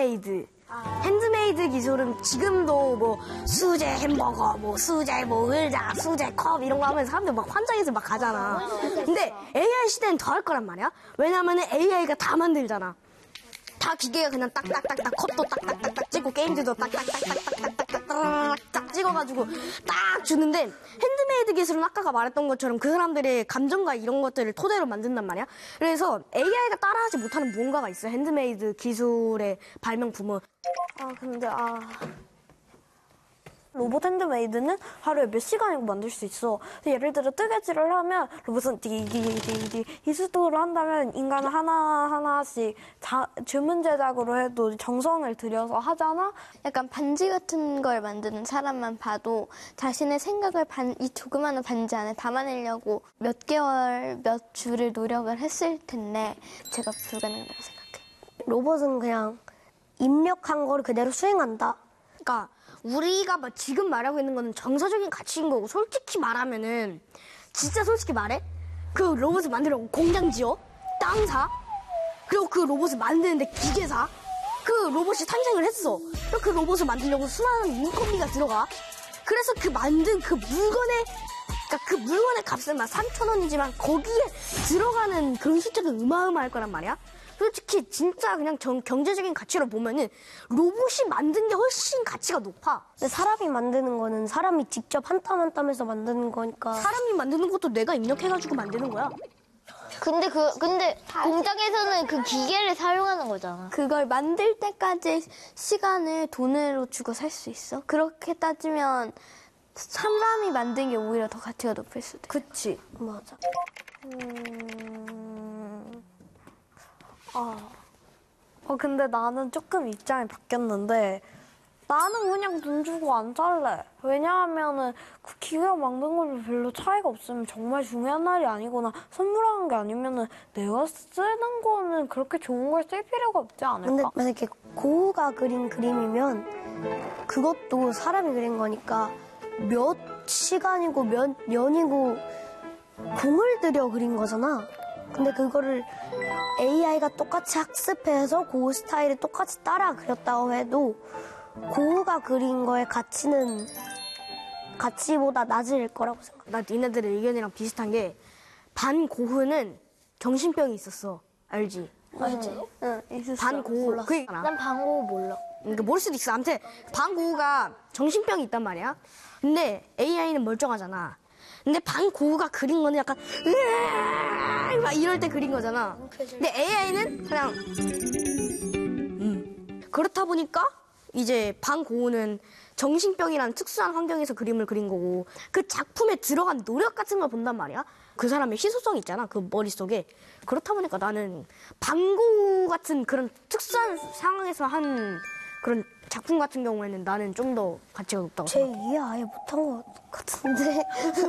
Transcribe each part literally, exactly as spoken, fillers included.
핸드메이드. 핸드메이드 기술은 지금도 뭐 수제 햄버거, 뭐 수제 뭐 의자, 수제 컵 이런 거 하면 사람들 막 환장해서 막 가잖아. 근데 에이아이 시대는 더 할 거란 말이야. 왜냐면은 에이아이가 다 만들잖아. 다 기계가 그냥 딱딱딱딱 컵도 딱딱딱딱 찍고 게임즈도 딱딱딱딱딱딱 찍어가지고 딱 주는데 핸드메이드 기술은 아까가 말했던 것처럼 그 사람들의 감정과 이런 것들을 토대로 만든단 말이야. 그래서 에이아이가 따라하지 못하는 무언가가 있어. 핸드메이드 기술의 발명품은. 아 근데 아 로봇 핸드메이드는 하루에 몇 시간이고 만들 수 있어. 예를 들어 뜨개질을 하면 로봇은 디디디디 이 수도로 한다면 인간은 하나하나씩 자, 주문 제작으로 해도 정성을 들여서 하잖아. 약간 반지 같은 걸 만드는 사람만 봐도 자신의 생각을 반, 이 조그마한 반지 안에 담아내려고 몇 개월, 몇 주를 노력을 했을 텐데 제가 불가능하다고 생각해. 로봇은 그냥 입력한 거를 그대로 수행한다. 그러니까 우리가 뭐 지금 말하고 있는 거는 정서적인 가치인 거고, 솔직히 말하면은 진짜 솔직히 말해 그 로봇을 만들려고 공장 지어, 땅 사, 그리고 그 로봇을 만드는데 기계 사, 그 로봇이 탄생을 했어. 그리고 그 로봇을 만들려고 수많은 인건비가 들어가. 그래서 그 만든 그 물건의 그러니까 그 물건의 값은 막 삼천 원이지만 거기에 들어가는 그런 숫자가 어마어마할 거란 말이야. 솔직히 진짜 그냥 정, 경제적인 가치로 보면은 로봇이 만든 게 훨씬 가치가 높아. 근데 사람이 만드는 거는 사람이 직접 한 땀 한 땀에서 만드는 거니까. 사람이 만드는 것도 내가 입력해가지고 만드는 거야. 근데 그 근데 공장에서는 그 기계를 사용하는 거잖아. 그걸 만들 때까지 시간을 돈으로 주고 살 수 있어? 그렇게 따지면 사람이 만든 게 오히려 더 가치가 높을 수도 있어. 그치. 맞아. 음... 아, 어, 근데 나는 조금 입장이 바뀌었는데 나는 그냥 돈 주고 안 살래. 왜냐하면은 그 기계가 만든 걸로 별로 차이가 없으면 정말 중요한 날이 아니거나 선물하는 게 아니면은 내가 쓰는 거는 그렇게 좋은 걸 쓸 필요가 없지 않을까? 근데 만약에 고우가 그린 그림이면 그것도 사람이 그린 거니까 몇 시간이고 몇 년이고 공을 들여 그린 거잖아. 근데 그거를 에이아이가 똑같이 학습해서 고우 스타일을 똑같이 따라 그렸다고 해도 고우가 그린 거의 가치는 가치보다 낮을 거라고 생각해. 나 니네들의 의견이랑 비슷한 게 반고흐는 정신병이 있었어. 알지? 알지? 응, 있었어. 반고흐. 그, 난 방법 몰라. 그러니까 모를 수도 있어. 아무튼 반고흐가 정신병이 있단 말이야. 근데 에이아이는 멀쩡하잖아. 근데 반고흐가 그린 거는 약간 으아 막 이럴 때 그린 거잖아. 근데 에이아이는 그냥 음. 그렇다 보니까 이제 반고흐는 정신병이라는 특수한 환경에서 그림을 그린 거고 그 작품에 들어간 노력 같은 걸 본단 말이야. 그 사람의 희소성이 있잖아. 그 머릿속에. 그렇다 보니까 나는 반고흐 같은 그런 특수한 상황에서 한 그런 작품 같은 경우에는 나는 좀 더 가치가 높다고 제 생각해. 이해 아예 못한 것 같은데.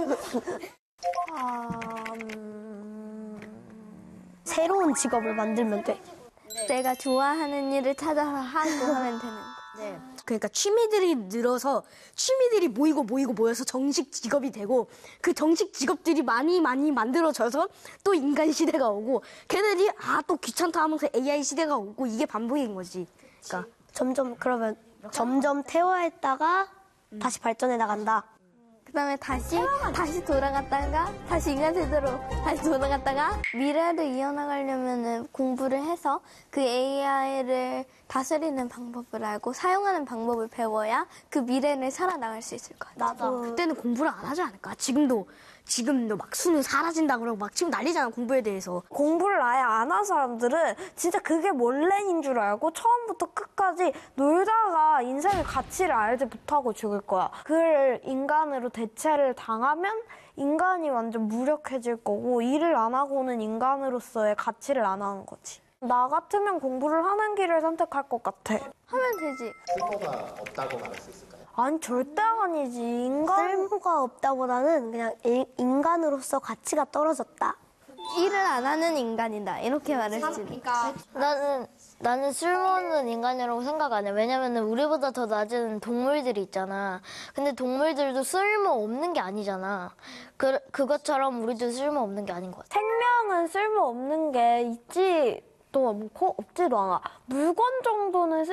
아, 음... 새로운 직업을 만들면 돼. 내가 좋아하는 일을 찾아서 하고 하면 되는 거. 네. 그러니까 취미들이 늘어서 취미들이 모이고 모이고 모여서 정식 직업이 되고 그 정식 직업들이 많이 많이 만들어져서 또 인간 시대가 오고 걔네들이 아 또 귀찮다 하면서 에이아이 시대가 오고 이게 반복인 거지. 그러니까 점점 그러면 점점 퇴화했다가 음. 다시 발전해 나간다. 그다음에 다시 다시 돌아갔다가 다시 인간 세대로 다시 돌아갔다가 미래를 이어나가려면은 공부를 해서 그 에이아이를 다스리는 방법을 알고 사용하는 방법을 배워야 그 미래를 살아나갈 수 있을 거야. 나도 그때는 공부를 안 하지 않을까? 지금도 지금도 막 수능 사라진다 그러고 막 지금 난리잖아 공부에 대해서. 공부를 아예 안 한 사람들은 진짜 그게 원래인 줄 알고 처음부터 끝까지 놀다가 인생의 가치를 알지 못하고 죽을 거야. 그걸 인간으로 대체를 당하면 인간이 완전 무력해질 거고 일을 안 하고는 인간으로서의 가치를 안 하는 거지. 나 같으면 공부를 하는 길을 선택할 것 같아. 하면 되지. 쓸모가 없다고 말할 수 있을까요? 아니 절대 아니지. 인간 쓸모가 없다보다는 그냥 일, 인간으로서 가치가 떨어졌다. 일을 안 하는 인간이다. 이렇게 말했지. 나는 나는 쓸모없는 인간이라고 생각 안 해. 왜냐면은 우리보다 더 낮은 동물들이 있잖아. 근데 동물들도 쓸모 없는 게 아니잖아. 그 그것처럼 우리도 쓸모 없는 게 아닌 것 같아. 생명은 쓸모 없는 게 있지 또 없지도 않아. 물건 정도는